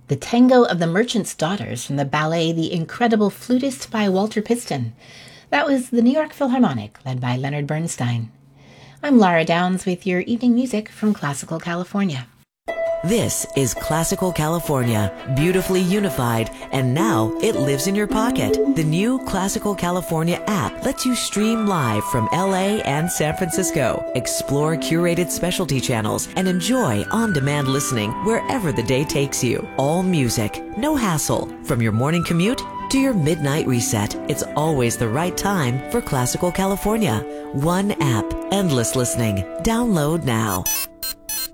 The Tango of the Merchant's Daughters from the ballet The Incredible Flutist by Walter Piston. That was the New York Philharmonic, led by Leonard Bernstein. I'm Lara Downs with your evening music from Classical California. This is Classical California, beautifully unified, and now it lives in your pocket. The new Classical California app lets you stream live from LA and San Francisco, explore curated specialty channels, and enjoy on-demand listening wherever the day takes you. All music, no hassle. From your morning commute to your midnight reset, it's always the right time for Classical California. One app, endless listening. Download now.